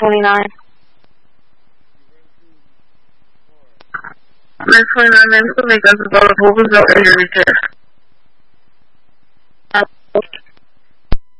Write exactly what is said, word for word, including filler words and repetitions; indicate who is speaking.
Speaker 1: twenty-nine.
Speaker 2: nine twenty-nine, man, this will make us about a Bulbasaur area retest.